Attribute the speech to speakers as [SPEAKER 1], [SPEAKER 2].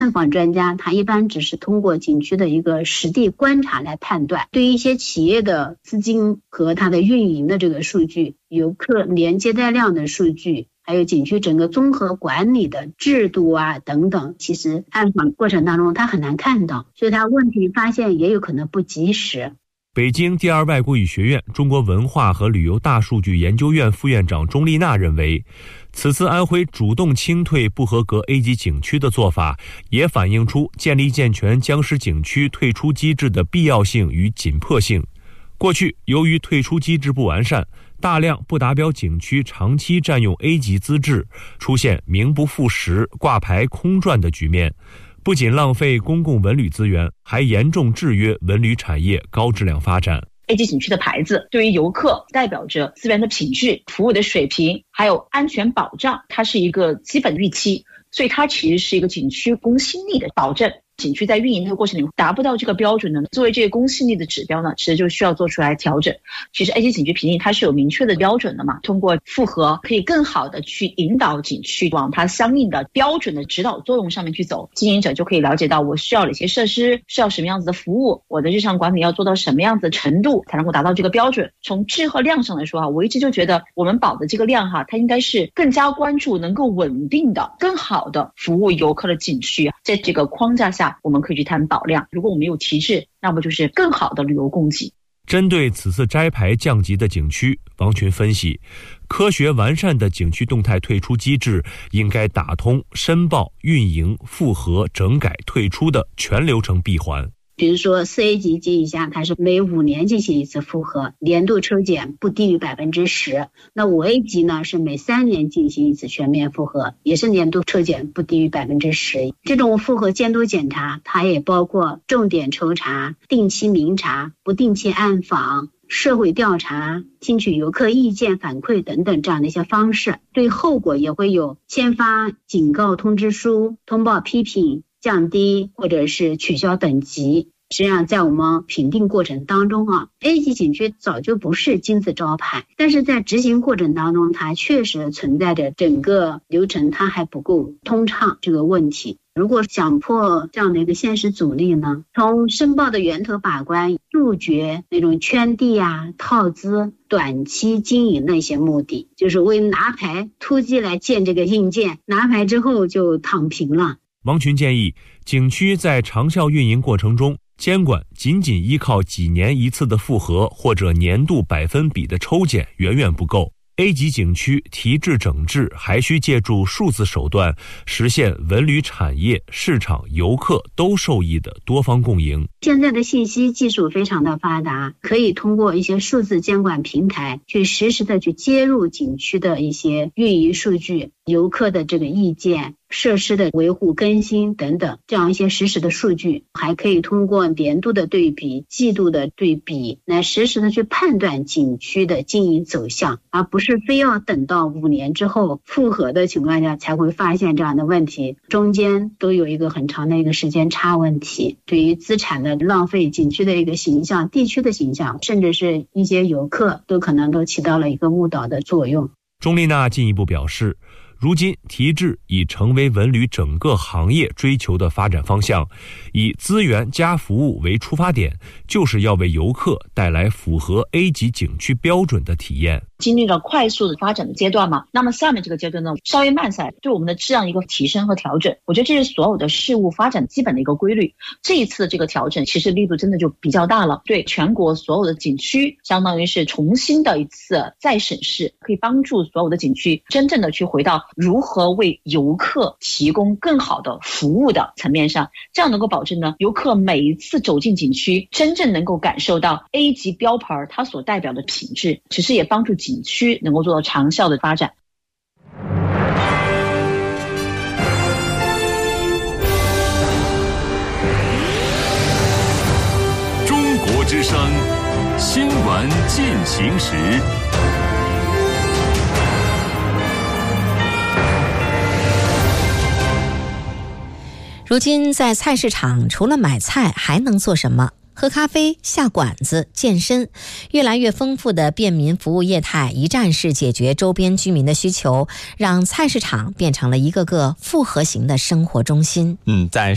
[SPEAKER 1] 探访专家他一般只是通过景区的一个实地观察来判断，对于一些企业的资金和它的运营的这个数据、游客连接待量的数据，还有景区整个综合管理的制度啊等等，其实探访过程当中他很难看到，所以他问题发现也有可能不及时。
[SPEAKER 2] 北京第二外国语学院中国文化和旅游大数据研究院副院长钟丽娜认为，此次安徽主动清退不合格 A 级景区的做法，也反映出建立健全僵尸景区退出机制的必要性与紧迫性。过去由于退出机制不完善，大量不达标景区长期占用 A 级资质，出现名不副实、挂牌空转的局面，不仅浪费公共文旅资源，还严重制约文旅产业高质量发展。
[SPEAKER 3] A 级景区的牌子对于游客代表着资源的品质、服务的水平，还有安全保障，它是一个基本预期，所以它其实是一个景区公信力的保证。景区在运营的过程里达不到这个标准呢，作为这个公信力的指标呢，其实就需要做出来调整。其实 A 级景区评定它是有明确的标准的嘛，通过复核可以更好的去引导景区往它相应的标准的指导作用上面去走，经营者就可以了解到我需要哪些设施，需要什么样子的服务，我的日常管理要做到什么样子的程度才能够达到这个标准。从质和量上来说我一直就觉得我们保的这个量它应该是更加关注能够稳定的、更好的服务游客的景区。在这个框架下，我们可以去谈保量。如果我们有提质，那么就是更好的旅游供给。
[SPEAKER 2] 针对此次摘牌降级的景区，王群分析，科学完善的景区动态退出机制应该打通申报、运营、复核、整改、退出的全流程闭环。
[SPEAKER 1] 比如说4A 级及以下，它是每5年进行一次复核，年度抽检不低于 10%。 那5A 级呢是每3年进行一次全面复核，也是年度抽检不低于 10%。 这种复核监督检查它也包括重点抽查、定期明察、不定期暗访、社会调查、听取游客意见反馈等等这样的一些方式。对后果也会有签发警告通知书、通报批评、降低或者是取消等级。实际上在我们评定过程当中A 级景区早就不是金字招牌，但是在执行过程当中它确实存在着整个流程它还不够通畅这个问题。如果想破这样的一个现实阻力呢，从申报的源头把关，杜绝那种圈地套资、短期经营的一些目的，就是为拿牌突击来建这个硬件，拿牌之后就躺平了。
[SPEAKER 2] 王群建议，景区在长效运营过程中，监管仅仅依靠几年一次的复核或者年度100%比的抽检远远不够。A 级景区提质整治还需借助数字手段，实现文旅产业、市场、游客都受益的多方共赢。
[SPEAKER 1] 现在的信息技术非常的发达，可以通过一些数字监管平台去实时的去接入景区的一些运营数据、游客的这个意见、设施的维护更新等等，这样一些实时的数据，还可以通过年度的对比、季度的对比来实时的去判断景区的经营走向，而不是非要等到5年之后复核的情况下才会发现这样的问题，中间都有一个很长的一个时间差问题，对于资产的浪费、景区的一个形象、地区的形象，甚至是一些游客都可能都起到了一个误导的作用。
[SPEAKER 2] 钟丽娜进一步表示，如今提质已成为文旅整个行业追求的发展方向，以资源加服务为出发点，就是要为游客带来符合 A 级景区标准的体验。
[SPEAKER 3] 经历了快速的发展的阶段嘛，那么下面这个阶段呢，稍微慢下来，对我们的质量一个提升和调整，我觉得这是所有的事物发展基本的一个规律。这一次的这个调整其实力度真的就比较大了，对全国所有的景区相当于是重新的一次再审视，可以帮助所有的景区真正的去回到如何为游客提供更好的服务的层面上，这样能够保证呢，游客每一次走进景区真正能够感受到 A 级标牌它所代表的品质，其实也帮助景区能够做到长效的发展。
[SPEAKER 4] 中国之声新闻进行时。
[SPEAKER 5] 如今在菜市场除了买菜还能做什么？喝咖啡、下馆子、健身，越来越丰富的便民服务业态一站式解决周边居民的需求，让菜市场变成了一个个复合型的生活中心。
[SPEAKER 6] 在